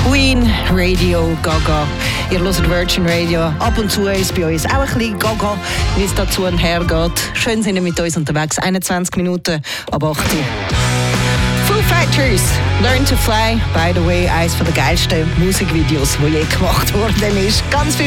Queen, Radio Gaga. Ihr hört Virgin Radio. Ab und zu ist bei uns auch ein bisschen Gaga, wie es dazu hergeht. Schön sind ihr mit uns unterwegs. 21 Minuten ab 8 Uhr. Foo Fighters, Learn to Fly. By the way, eines der geilsten Musikvideos, die je gemacht worden ist. Ganz viel